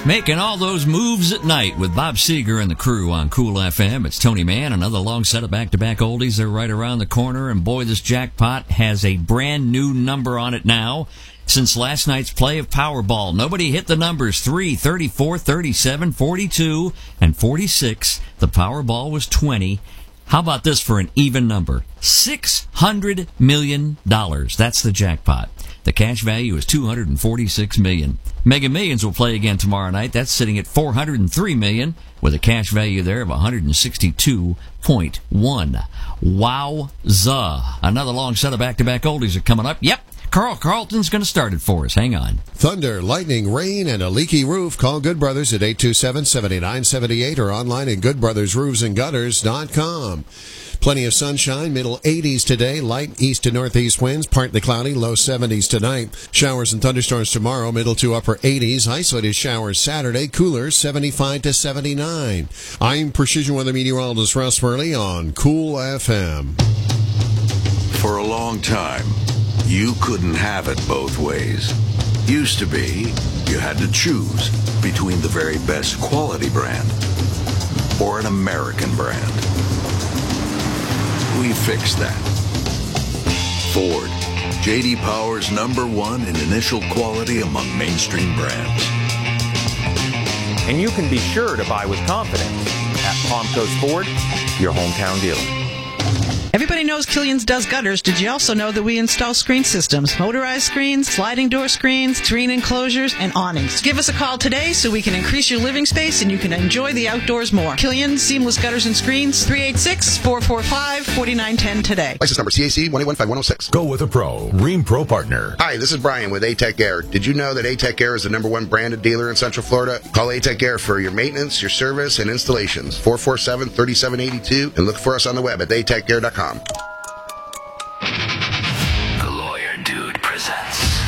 Making all those moves at night with Bob Seger and the crew on Cool FM. It's Tony Mann. Another long set of back-to-back oldies. They're right around the corner. And boy, this jackpot has a brand new number on it now. Since last night's play of Powerball, nobody hit the numbers 3, 34, 37, 42, and 46. The Powerball was 20. How about this for an even number? $600 million. That's the jackpot. The cash value is $246 million. Mega Millions will play again tomorrow night. That's sitting at $403 million with a cash value there of $162.1. Wowza. Another long set of back-to-back oldies are coming up. Yep. Carl Carlton's going to start it for us. Hang on. Thunder, lightning, rain, and a leaky roof. Call Good Brothers at 827-7978 or online at goodbrothersroofsandgutters.com. Plenty of sunshine, middle 80s today, light east to northeast winds, partly cloudy, low 70s tonight. Showers and thunderstorms tomorrow, middle to upper 80s, isolated showers Saturday, cooler 75 to 79. I'm Precision Weather Meteorologist Russ Murley on Cool FM. For a long time, you couldn't have it both ways. Used to be, you had to choose between the very best quality brand or an American brand. We fixed that. Ford, J.D. Power's #1 in initial quality among mainstream brands. And you can be sure to buy with confidence at Palm Coast Ford, your hometown dealer. Everybody knows Killian's does gutters. Did you also know that we install screen systems, motorized screens, sliding door screens, screen enclosures, and awnings? Give us a call today so we can increase your living space and you can enjoy the outdoors more. Killian Seamless Gutters and Screens, 386-445-4910 today. License number CAC 1815106. Go with a pro. Rheem Pro Partner. Hi, this is Brian with A-Tech Air. Did you know that A-Tech Air is the #1 branded dealer in Central Florida? Call A-Tech Air for your maintenance, your service, and installations. 447-3782 and look for us on the web at atechAir.com.